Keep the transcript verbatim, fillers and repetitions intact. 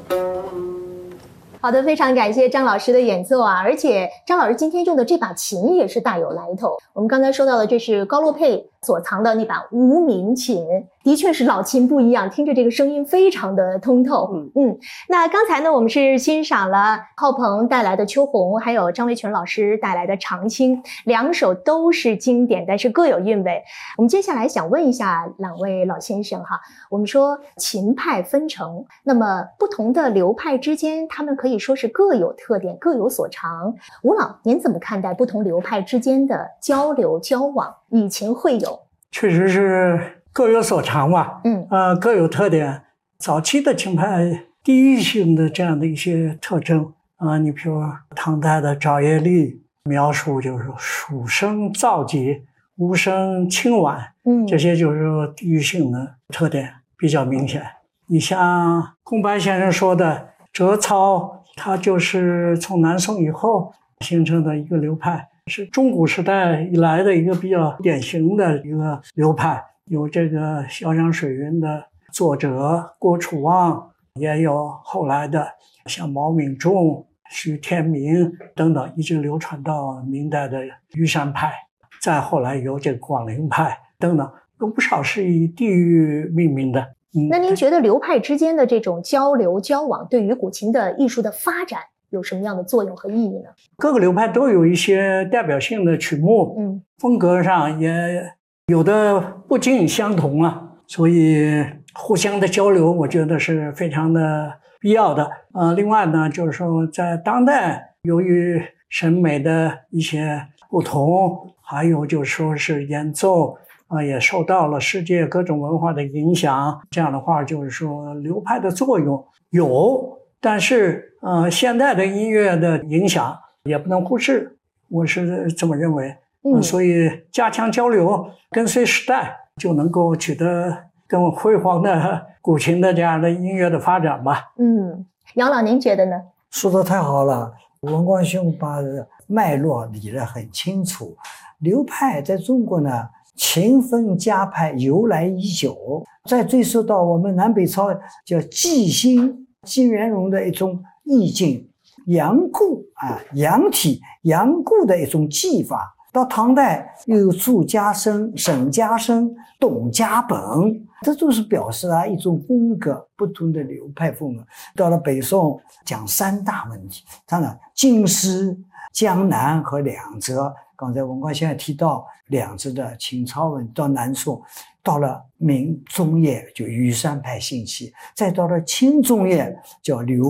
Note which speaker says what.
Speaker 1: 好的，非常感谢张老师的演奏啊！而且张老师今天用的这把琴也是大有来头。我们刚才说到的，这是高洛佩所藏的那把无名琴，的确是老琴不一样，听着这个声音非常的通透。嗯嗯。那刚才呢，我们是欣赏了浩鹏带来的《秋红》，还有张维全老师带来的《长青》，两首都是经典，但是各有韵味。我们接下来想问一下两位老先生哈，我们说琴派纷呈，那么不同的流派之间，他们可以说是各有特点，各有所长。吴老，您怎么看待不同流派之间的交流交往，以琴会友？
Speaker 2: 确实是各有所长吧，
Speaker 1: 嗯，
Speaker 2: 呃，各有特点。早期的琴派地域性的这样的一些特征啊、呃，你比如唐代的赵业立描述就是蜀声燥急，吴声清婉，
Speaker 1: 嗯，
Speaker 2: 这些就是地域性的特点比较明显。你像宫白先生说的折操，它就是从南宋以后形成的一个流派，是中古时代以来的一个比较典型的一个流派。有这个潇湘水云的作者郭楚望，也有后来的像毛敏仲、徐天明等等，一直流传到明代的虞山派，再后来有这个广陵派等等，有不少是以地域命名的。嗯，
Speaker 1: 那您觉得流派之间的这种交流交往，对于古琴的艺术的发展有什么样的作用和意义呢？
Speaker 2: 各个流派都有一些代表性的曲目，
Speaker 1: 嗯，
Speaker 2: 风格上也有的不尽相同啊，所以互相的交流，我觉得是非常的必要的。呃，另外呢，就是说在当代，由于审美的一些不同，还有就是说是演奏啊、呃，也受到了世界各种文化的影响。这样的话，就是说流派的作用有，但是呃，现代的音乐的影响也不能忽视，我是这么认为。嗯，所以加强交流，跟随时代，就能够取得更辉煌的古琴的这样的音乐的发展吧。
Speaker 1: 嗯，杨老您觉得呢？
Speaker 3: 说的太好了，文光兄把脉络理得很清楚。流派在中国呢，琴分家派由来已久，再追溯到我们南北朝叫纪兴纪元荣的一种意境，阳固啊，阳体阳固的一种技法。到唐代又有祝家生、沈家生、董家本，这都是表示啊一种风格不同的流派风格。到了北宋讲三大问题，当然京师、江南和两浙。刚才文光先生提到两浙的秦操文，到南宋，到了明中叶就虞山派兴起，再到了清中叶叫刘